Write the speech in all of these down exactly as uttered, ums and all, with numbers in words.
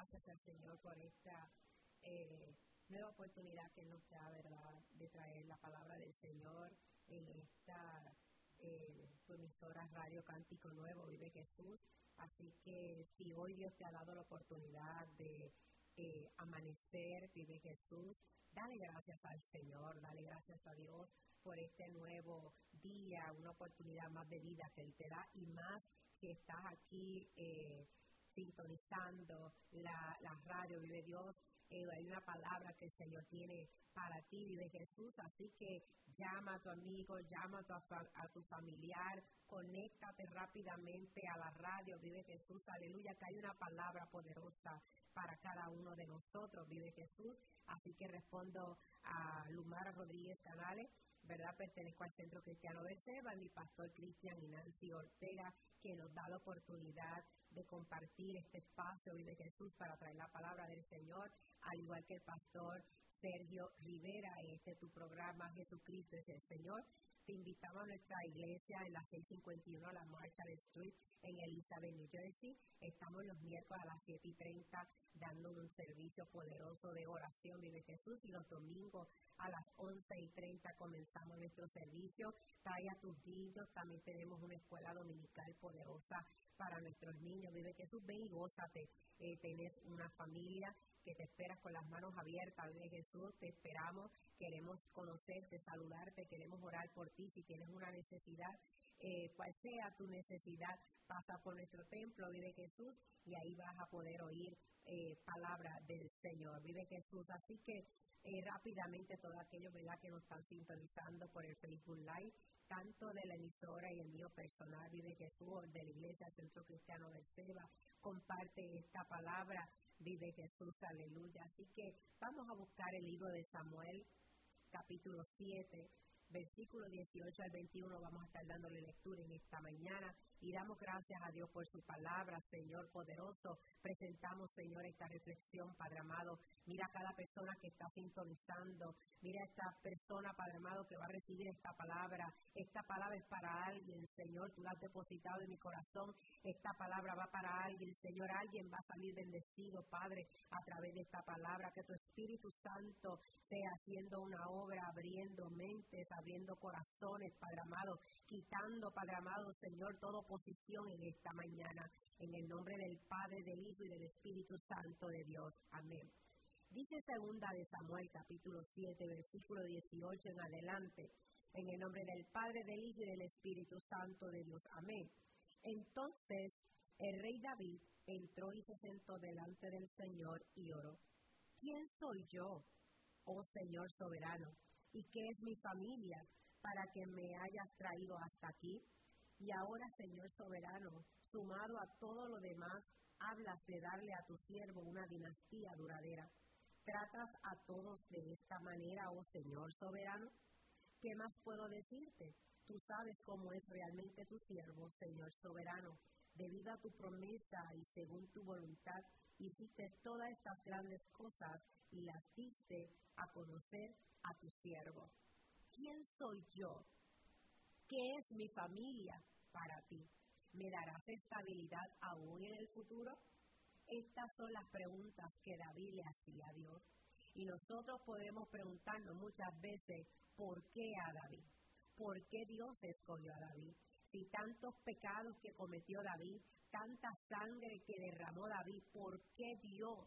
gracias al Señor por esta eh, nueva oportunidad que nos da, ¿verdad?, de traer la palabra del Señor en esta eh, tu emisora Radio Cántico Nuevo, Vive Jesús. Así que si hoy Dios te ha dado la oportunidad de eh, amanecer, Vive Jesús, dale gracias al Señor, dale gracias a Dios por este nuevo día, una oportunidad más de vida que Él te da, y más si estás aquí eh, sintonizando la, la radio Vive Dios. Eh, hay una palabra que el Señor tiene para ti, Vive Jesús, así que llama a tu amigo, llama a tu, a tu familiar, conéctate rápidamente a la radio Vive Jesús, aleluya, que hay una palabra poderosa para cada uno de nosotros, Vive Jesús. Así que respondo a Lumara Rodríguez Canales, ¿verdad? Pertenezco al Centro Cristiano de Seba, mi pastor Cristian y Nancy Ortega, que nos da la oportunidad de compartir este espacio, Vive Jesús, para traer la palabra del Señor, al igual que el pastor Sergio Rivera, en este tu programa Jesucristo es el Señor. Te invitamos a nuestra iglesia en la seiscientos cincuenta y uno, la Marshall Street, en Elizabeth, New Jersey. Estamos los miércoles a las siete y treinta dando un servicio poderoso de oración, Vive Jesús, y los domingos a las once y treinta comenzamos nuestro servicio. Trae a tus niños, también tenemos una escuela dominical poderosa para nuestros niños, Vive Jesús, ven y gózate. Eh, tenés una familia que te espera con las manos abiertas, Vive Jesús, te esperamos, queremos conocerte, saludarte, queremos orar por ti. Si tienes una necesidad, eh, cual sea tu necesidad, pasa por nuestro templo, Vive Jesús, y ahí vas a poder oír eh, palabra del Señor, Vive Jesús. Así que eh, rápidamente todos aquellos, ¿verdad?, que nos están sintonizando por el Facebook Live, tanto de la emisora y el mío personal, Vive Jesús, de la Iglesia Centro Cristiano de Seba, comparte esta palabra, Vive Jesús, aleluya. Así que vamos a buscar el libro de Samuel, capítulo siete, versículo dieciocho al veintiuno, vamos a estar dándole lectura en esta mañana y damos gracias a Dios por su palabra, Señor poderoso. Presentamos, Señor, esta reflexión, Padre amado. Mira a cada persona que está sintonizando, mira a esta persona, Padre amado, que va a recibir esta palabra. Esta palabra es para alguien, Señor, tú la has depositado en mi corazón. Esta palabra va para alguien, Señor, alguien va a salir bendecido, Padre, a través de esta palabra. Que tu Espíritu Santo sea haciendo una obra, abriendo mentes, abriendo corazones, Padre amado, quitando, Padre amado, Señor, toda oposición en esta mañana, en el nombre del Padre, del Hijo y del Espíritu Santo de Dios. Amén. Dice segunda de Samuel, capítulo siete, versículo dieciocho en adelante, en el nombre del Padre, del Hijo y del Espíritu Santo de Dios. Amén. Entonces el rey David entró y se sentó delante del Señor y oró: ¿Quién soy yo, oh Señor soberano? ¿Y qué es mi familia para que me hayas traído hasta aquí? Y ahora, Señor soberano, sumado a todo lo demás, hablas de darle a tu siervo una dinastía duradera. ¿Tratas a todos de esta manera, oh Señor soberano? ¿Qué más puedo decirte? Tú sabes cómo es realmente tu siervo, Señor soberano. Debido a tu promesa y según tu voluntad, hiciste todas estas grandes cosas y las diste a conocer a tu siervo. ¿Quién soy yo? ¿Qué es mi familia para ti? ¿Me darás estabilidad aún en el futuro? Estas son las preguntas que David le hacía a Dios. Y nosotros podemos preguntarnos muchas veces, ¿por qué a David? ¿Por qué Dios escogió a David? Si tantos pecados que cometió David, tanta sangre que derramó David, ¿por qué Dios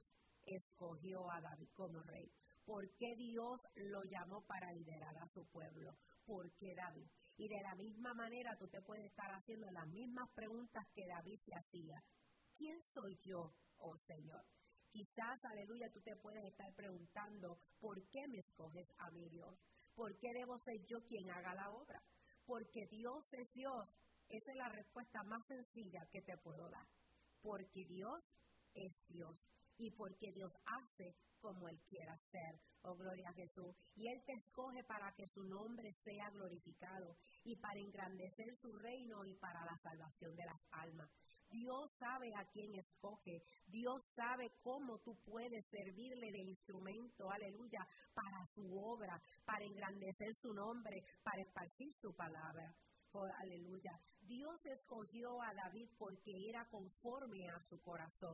escogió a David como rey? ¿Por qué Dios lo llamó para liderar a su pueblo? ¿Por qué David? Y de la misma manera tú te puedes estar haciendo las mismas preguntas que David se hacía. ¿Quién soy yo, oh Señor? Quizás, aleluya, tú te puedes estar preguntando, ¿por qué me escoges a mí, Dios? ¿Por qué debo ser yo quien haga la obra? Porque Dios es Dios. Esa es la respuesta más sencilla que te puedo dar. Porque Dios es Dios. Y porque Dios hace como Él quiera ser. Oh, gloria a Jesús. Y Él te escoge para que su nombre sea glorificado y para engrandecer su reino y para la salvación de las almas. Dios sabe a quién escoge. Dios sabe cómo tú puedes servirle de instrumento, aleluya, para su obra, para engrandecer su nombre, para esparcir su palabra. Oh, aleluya. Dios escogió a David porque era conforme a su corazón.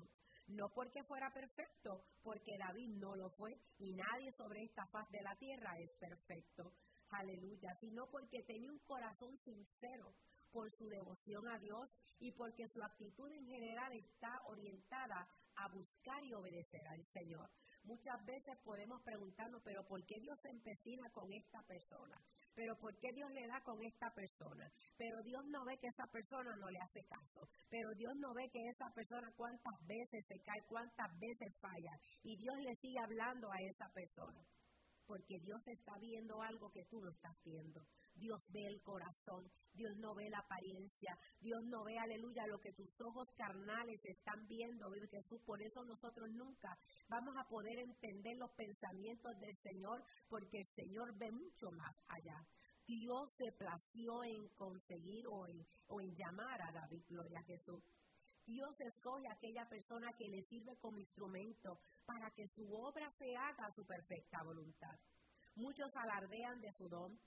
No porque fuera perfecto, porque David no lo fue, y nadie sobre esta faz de la tierra es perfecto. Aleluya, sino porque tenía un corazón sincero por su devoción a Dios y porque su actitud en general está orientada a buscar y obedecer al Señor. Muchas veces podemos preguntarnos, pero ¿por qué Dios se empecina con esta persona? ¿Pero por qué Dios le da con esta persona? Pero Dios no ve que esa persona no le hace caso. Pero Dios no ve que esa persona cuántas veces se cae, cuántas veces falla. Y Dios le sigue hablando a esa persona. Porque Dios está viendo algo que tú no estás viendo. Dios ve el corazón, Dios no ve la apariencia, Dios no ve, aleluya, lo que tus ojos carnales están viendo, vive Jesús. Por eso nosotros nunca vamos a poder entender los pensamientos del Señor, porque el Señor ve mucho más allá. Dios se plació en conseguir o en, o en llamar a David, gloria a Jesús. Dios escoge a aquella persona que le sirve como instrumento para que su obra se haga a su perfecta voluntad. Muchos alardean de su don,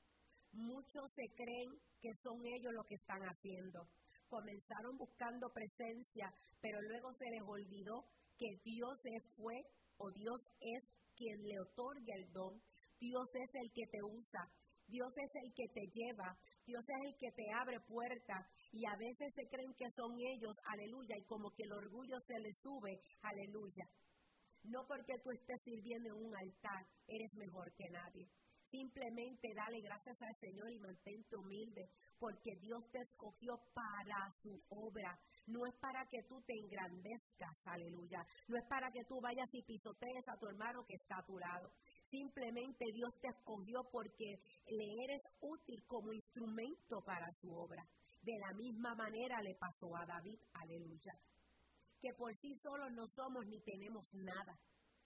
muchos se creen que son ellos los que están haciendo. Comenzaron buscando presencia, pero luego se les olvidó que Dios fue o Dios es quien le otorga el don. Dios es el que te usa, Dios es el que te lleva, Dios es el que te abre puertas. Y a veces se creen que son ellos, aleluya, y como que el orgullo se les sube, aleluya. No porque tú estés sirviendo en un altar, eres mejor que nadie. Simplemente dale gracias al Señor y mantente humilde, porque Dios te escogió para su obra. No es para que tú te engrandezcas, aleluya. No es para que tú vayas y pisotees a tu hermano que está a tu lado. Simplemente Dios te escogió porque le eres útil como instrumento para su obra. De la misma manera le pasó a David, aleluya, que por sí solos no somos ni tenemos nada.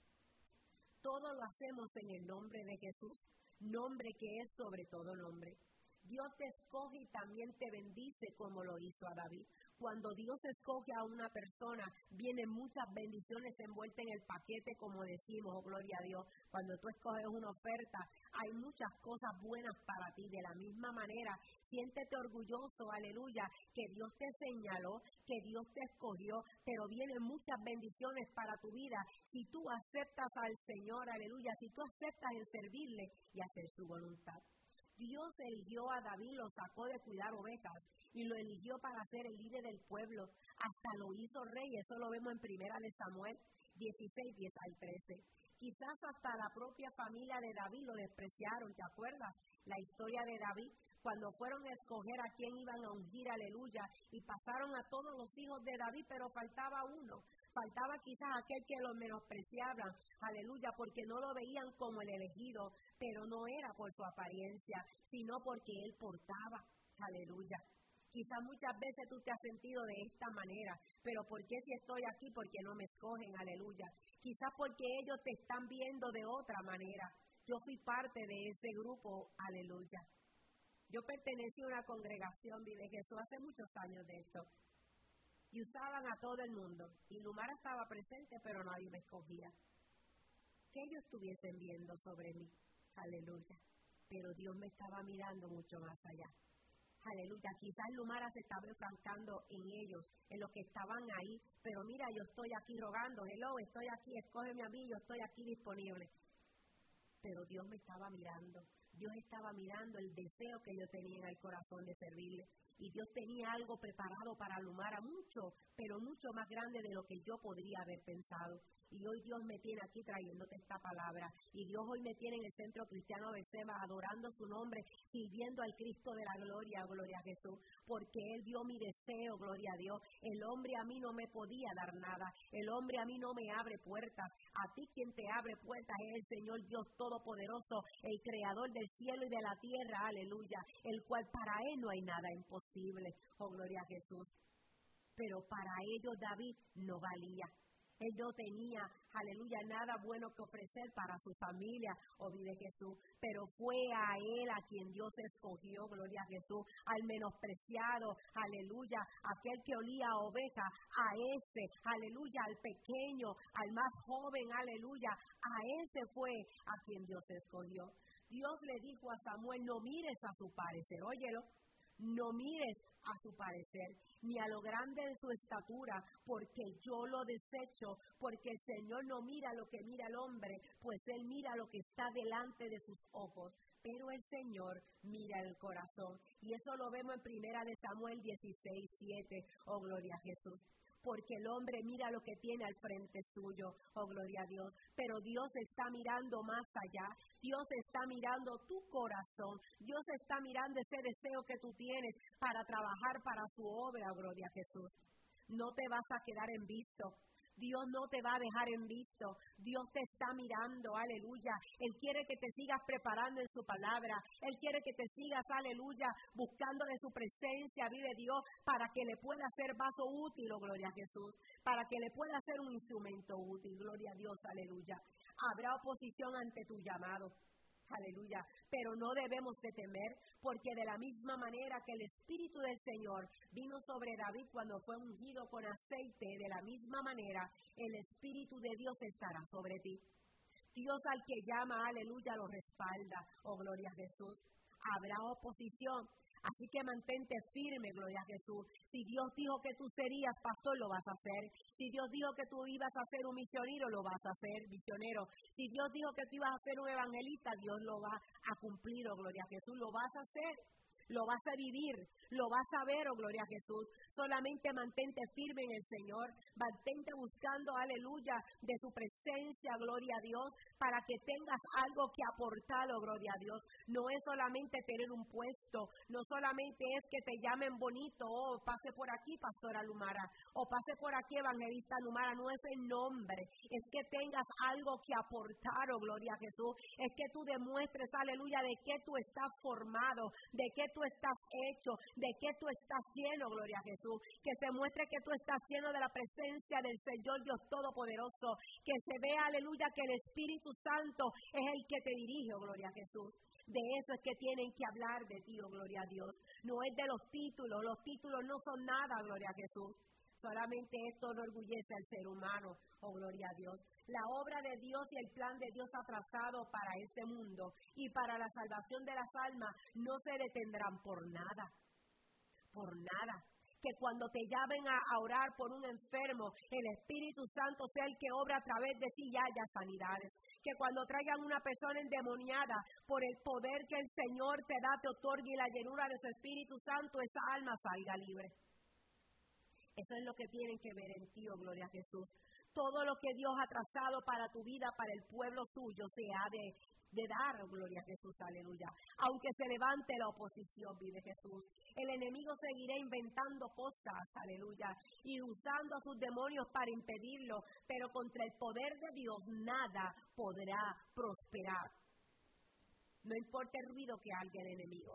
Todo lo hacemos en el nombre de Jesús, nombre que es sobre todo nombre. Dios te escoge y también te bendice como lo hizo a David. Cuando Dios escoge a una persona, vienen muchas bendiciones envueltas en el paquete, como decimos, oh, gloria a Dios. Cuando tú escoges una oferta, hay muchas cosas buenas para ti. De la misma manera, siéntete orgulloso, aleluya, que Dios te señaló, que Dios te escogió, pero vienen muchas bendiciones para tu vida si tú aceptas al Señor, aleluya, si tú aceptas el servirle y hacer su voluntad. Dios eligió a David, lo sacó de cuidar ovejas y lo eligió para ser el líder del pueblo. Hasta lo hizo rey, eso lo vemos en Primera de Samuel dieciséis, diez al trece. Quizás hasta la propia familia de David lo despreciaron, ¿te acuerdas? La historia de David, cuando fueron a escoger a quién iban a ungir, aleluya, y pasaron a todos los hijos de David, pero faltaba uno. Faltaba quizás aquel que lo menospreciaban, aleluya, porque no lo veían como el elegido, pero no era por su apariencia, sino porque él portaba, aleluya. Quizás muchas veces tú te has sentido de esta manera, pero ¿por qué si estoy aquí? Porque no me escogen, aleluya. Quizás porque ellos te están viendo de otra manera. Yo fui parte de ese grupo, aleluya. Yo pertenecí a una congregación, vive Jesús, hace muchos años de esto. Y usaban a todo el mundo. Y Lumara estaba presente, pero nadie me escogía. Que ellos estuviesen viendo sobre mí, aleluya. Pero Dios me estaba mirando mucho más allá. Aleluya, quizás Lumara se estaba enfrascando en ellos, en los que estaban ahí, pero mira, yo estoy aquí rogando, hello, estoy aquí, escógeme a mí, yo estoy aquí disponible. Pero Dios me estaba mirando, Dios estaba mirando el deseo que yo tenía en el corazón de servirle, y Dios tenía algo preparado para Lumara, mucho, pero mucho más grande de lo que yo podría haber pensado. Y hoy Dios me tiene aquí trayéndote esta palabra. Y Dios hoy me tiene en el Centro Cristiano Berseba adorando su nombre, sirviendo al Cristo de la gloria, gloria a Jesús. Porque Él vio mi deseo, gloria a Dios. El hombre a mí no me podía dar nada. El hombre a mí no me abre puertas. A ti quien te abre puertas es el Señor Dios Todopoderoso, el Creador del cielo y de la tierra, aleluya. El cual para Él no hay nada imposible, oh gloria a Jesús. Pero para ellos David no valía. Él no tenía, aleluya, nada bueno que ofrecer para su familia, o vive Jesús, pero fue a Él a quien Dios escogió, gloria a Jesús, al menospreciado, aleluya, aquel que olía a oveja, a ese, aleluya, al pequeño, al más joven, aleluya, a ese fue a quien Dios escogió. Dios le dijo a Samuel, no mires a su parecer, óyelo, No mires a su parecer, ni a lo grande de su estatura, porque yo lo desecho, porque el Señor no mira lo que mira el hombre, pues Él mira lo que está delante de sus ojos, pero el Señor mira el corazón. Y eso lo vemos en Primera de Samuel dieciséis, siete, oh gloria a Jesús. Porque el hombre mira lo que tiene al frente suyo, oh gloria a Dios, pero Dios está mirando más allá, Dios está mirando tu corazón, Dios está mirando ese deseo que tú tienes para trabajar para su obra, oh gloria a Jesús. No te vas a quedar en visto. Dios no te va a dejar en visto. Dios te está mirando, aleluya. Él quiere que te sigas preparando en su palabra. Él quiere que te sigas, aleluya, buscando de su presencia, vive Dios, para que le pueda ser vaso útil, oh gloria a Jesús. Para que le pueda ser un instrumento útil, gloria a Dios, aleluya. Habrá oposición ante tu llamado. Aleluya, pero no debemos de temer, porque de la misma manera que el Espíritu del Señor vino sobre David cuando fue ungido con aceite, de la misma manera el Espíritu de Dios estará sobre ti. Dios al que llama, aleluya, lo respalda, oh gloria a Jesús. Habrá oposición, así que mantente firme, gloria a Jesús. Si Dios dijo que tú serías pastor, lo vas a hacer. Si Dios dijo que tú ibas a ser un misionero, lo vas a hacer, misionero. Si Dios dijo que tú ibas a ser un evangelista, Dios lo va a cumplir, oh gloria a Jesús. Lo vas a hacer, lo vas a vivir, lo vas a ver, oh gloria a Jesús. Solamente mantente firme en el Señor, mantente buscando, aleluya, de su presencia, gloria a Dios, para que tengas algo que aportar, oh gloria a Dios. No es solamente tener un puesto, no solamente es que te llamen bonito, oh, pase por aquí, pastora Lumara, o pase por aquí, evangelista Lumara, no es el nombre, es que tengas algo que aportar, oh gloria a Jesús, es que tú demuestres, aleluya, de qué tú estás formado, de qué tú estás hecho, de qué tú estás lleno, gloria a Jesús. Que se muestre que tú estás lleno de la presencia del Señor Dios Todopoderoso, que se vea, aleluya, que el Espíritu Santo es el que te dirige, oh gloria a Jesús. De eso es que tienen que hablar de ti, oh gloria a Dios. No es de los títulos, los títulos no son nada, gloria a Jesús. Solamente esto enorgullece al ser humano, oh gloria a Dios. La obra de Dios y el plan de Dios atrasado para este mundo y para la salvación de las almas no se detendrán por nada, por nada. Que cuando te llamen a, a orar por un enfermo, el Espíritu Santo sea el que obra a través de ti y haya sanidades. Que cuando traigan una persona endemoniada, por el poder que el Señor te da, te otorgue y la llenura de su Espíritu Santo, esa alma salga libre. Eso es lo que tienen que ver en ti, oh gloria a Jesús. Todo lo que Dios ha trazado para tu vida, para el pueblo suyo, se ha de de dar, oh, gloria a Jesús, aleluya. Aunque se levante la oposición, vive Jesús. El enemigo seguirá inventando cosas, aleluya, y usando a sus demonios para impedirlo, pero contra el poder de Dios nada podrá prosperar. No importa el ruido que haga el enemigo,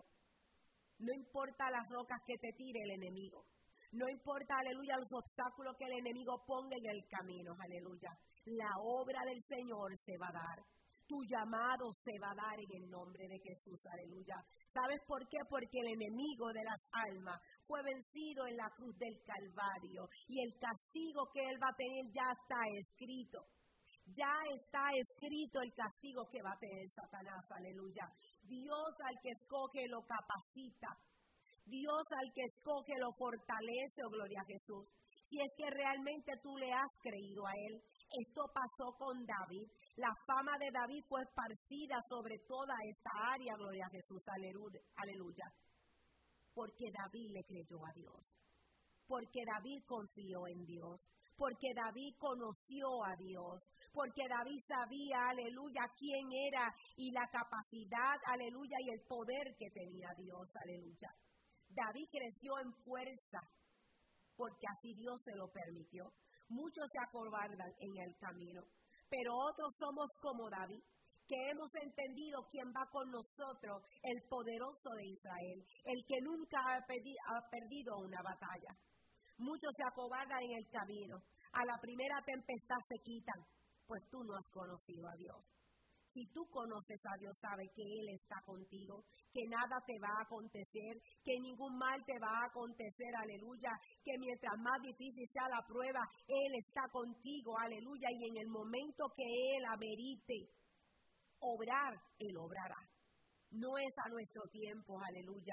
no importa las rocas que te tire el enemigo, no importa, aleluya, los obstáculos que el enemigo ponga en el camino, aleluya. La obra del Señor se va a dar. Tu llamado se va a dar en el nombre de Jesús, aleluya. ¿Sabes por qué? Porque el enemigo de las almas fue vencido en la cruz del Calvario y el castigo que él va a tener ya está escrito. Ya está escrito el castigo que va a tener Satanás, aleluya. Dios al que escoge lo capacita. Dios al que escoge lo fortalece, oh gloria a Jesús. Si es que realmente tú le has creído a él. Esto pasó con David. La fama de David fue esparcida sobre toda esta área, gloria a Jesús, aleluya. Porque David le creyó a Dios. Porque David confió en Dios. Porque David conoció a Dios. Porque David sabía, aleluya, quién era y la capacidad, aleluya, y el poder que tenía Dios, aleluya. David creció en fuerza, porque así Dios se lo permitió. Muchos se acobardan en el camino, pero otros somos como David, que hemos entendido quién va con nosotros, el poderoso de Israel, el que nunca ha, pedi- ha perdido una batalla. Muchos se acobardan en el camino, a la primera tempestad se quitan, pues tú no has conocido a Dios. Si tú conoces a Dios, sabes que Él está contigo, que nada te va a acontecer, que ningún mal te va a acontecer, aleluya, que mientras más difícil sea la prueba, Él está contigo, aleluya, y en el momento que Él amerite obrar, Él obrará. No es a nuestro tiempo, aleluya,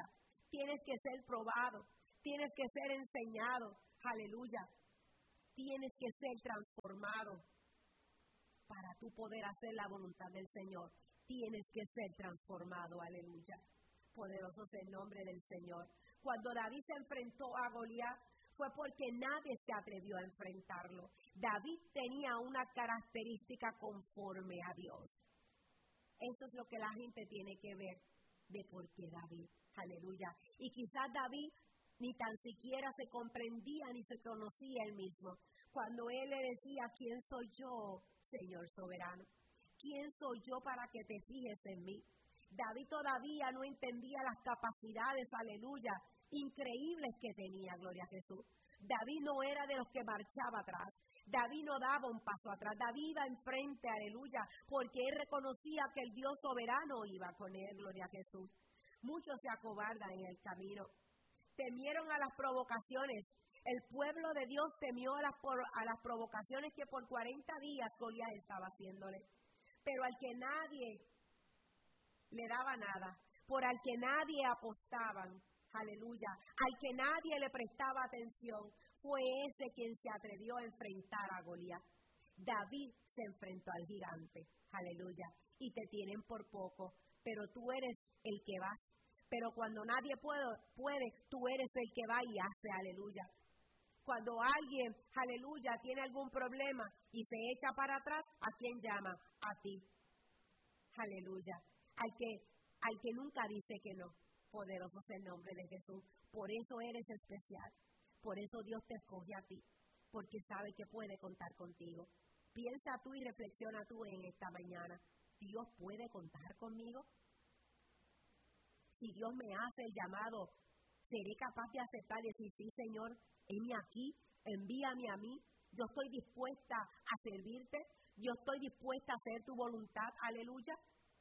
tienes que ser probado, tienes que ser enseñado, aleluya. Tienes que ser transformado para tú poder hacer la voluntad del Señor. Tienes que ser transformado, aleluya. Poderoso es el nombre del Señor. Cuando David se enfrentó a Goliat, fue porque nadie se atrevió a enfrentarlo. David tenía una característica conforme a Dios. Eso es lo que la gente tiene que ver de por qué David, aleluya. Y quizás David ni tan siquiera se comprendía ni se conocía él mismo. Cuando él le decía, ¿quién soy yo, Señor soberano? ¿Quién soy yo para que te fijes en mí? David todavía no entendía las capacidades, aleluya, increíbles que tenía, gloria a Jesús. David no era de los que marchaba atrás. David no daba un paso atrás. David iba enfrente, aleluya, porque él reconocía que el Dios soberano iba con él, gloria a Jesús. Muchos se acobardan en el camino. Temieron a las provocaciones. El pueblo de Dios temió a las, a las provocaciones que por cuarenta días Goliat estaba haciéndole. Pero al que nadie le daba nada, por al que nadie apostaban, aleluya, al que nadie le prestaba atención, fue ese quien se atrevió a enfrentar a Goliat. David se enfrentó al gigante, aleluya, y te tienen por poco, pero tú eres el que vas. Pero cuando nadie puede, puede, tú eres el que va y hace, aleluya. Cuando alguien, aleluya, tiene algún problema y se echa para atrás, ¿a quién llama? A ti, aleluya. Al que, al que nunca dice que no. Poderoso es el nombre de Jesús. Por eso eres especial. Por eso Dios te escoge a ti. Porque sabe que puede contar contigo. Piensa tú y reflexiona tú en esta mañana. ¿Dios puede contar conmigo? Si Dios me hace el llamado, ¿seré capaz de aceptar y decir, sí, Señor, heme aquí, envíame a mí? Yo estoy dispuesta a servirte. Yo estoy dispuesta a hacer tu voluntad. Aleluya.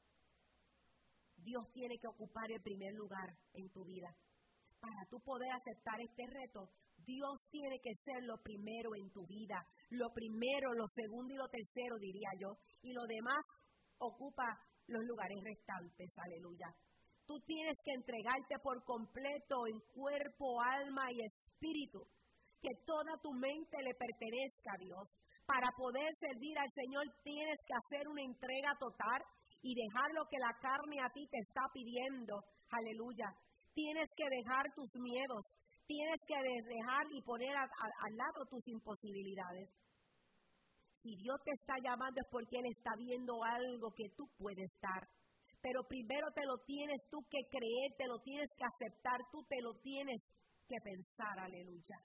Dios tiene que ocupar el primer lugar en tu vida. Para tú poder aceptar este reto, Dios tiene que ser lo primero en tu vida. Lo primero, lo segundo y lo tercero, diría yo. Y lo demás ocupa los lugares restantes. Aleluya. Tú tienes que entregarte por completo en cuerpo, alma y espíritu. Que toda tu mente le pertenezca a Dios. Para poder servir al Señor tienes que hacer una entrega total y dejar lo que la carne a ti te está pidiendo. Aleluya. Tienes que dejar tus miedos. Tienes que dejar y poner a, a, al lado tus imposibilidades. Si Dios te está llamando es porque Él está viendo algo que tú puedes dar. Pero primero te lo tienes tú que creer, te lo tienes que aceptar, tú te lo tienes que pensar. Aleluya.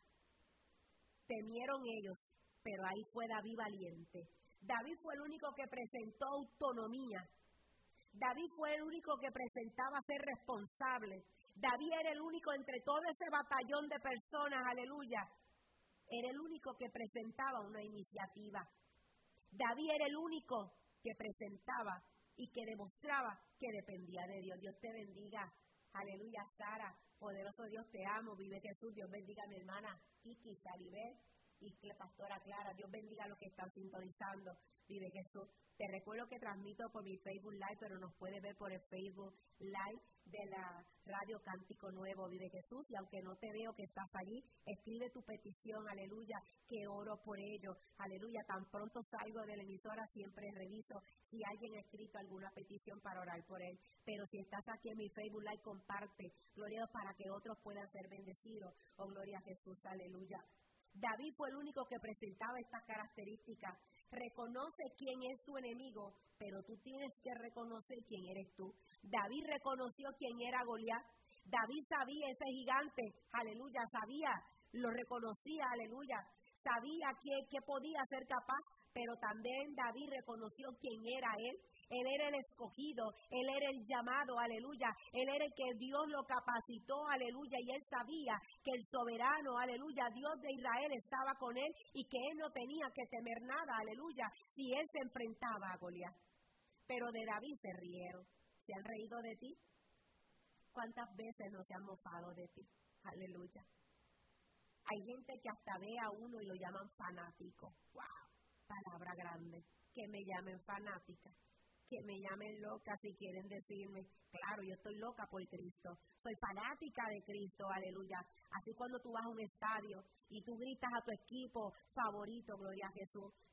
Temieron ellos, pero ahí fue David valiente. David fue el único que presentó autonomía. David fue el único que presentaba ser responsable. David era el único entre todo ese batallón de personas, aleluya. Era el único que presentaba una iniciativa. David era el único que presentaba y que demostraba que dependía de Dios. Dios te bendiga. Aleluya, Sara. Poderoso Dios, te amo. Vive Jesús. Dios bendiga a mi hermana Kiki, Saribel y la pastora Clara. Dios bendiga a los que están sintonizando. Vive Jesús. Te recuerdo que transmito por mi Facebook Live, pero nos puede ver por el Facebook Live de la Radio Cántico Nuevo, Vive Jesús. Y aunque no te veo que estás allí, escribe tu petición, aleluya, que oro por ello. Aleluya, tan pronto salgo de la emisora, siempre reviso si alguien ha escrito alguna petición para orar por él. Pero si estás aquí en mi Facebook Live, comparte, gloria a Dios, para que otros puedan ser bendecidos. Oh, gloria a Jesús, aleluya. David fue el único que presentaba estas características. Reconoce quién es tu enemigo, pero tú tienes que reconocer quién eres tú. David reconoció quién era Goliat. David sabía ese gigante, aleluya, sabía, lo reconocía, aleluya. Sabía que, que podía ser capaz, pero también David reconoció quién era él. Él era el escogido, él era el llamado, aleluya. Él era el que Dios lo capacitó, aleluya. Y él sabía que el soberano, aleluya, Dios de Israel estaba con él y que él no tenía que temer nada, aleluya, si él se enfrentaba a Goliat. Pero de David se rieron. ¿Se han reído de ti? ¿Cuántas veces no se han mofado de ti? Aleluya. Hay gente que hasta ve a uno y lo llaman fanático. ¡Wow! Palabra grande. Que me llamen fanática. que me llamen loca si quieren decirme, claro, yo estoy loca por Cristo, soy fanática de Cristo, aleluya. Así cuando tú vas a un estadio y tú gritas a tu equipo favorito, gloria a Jesús,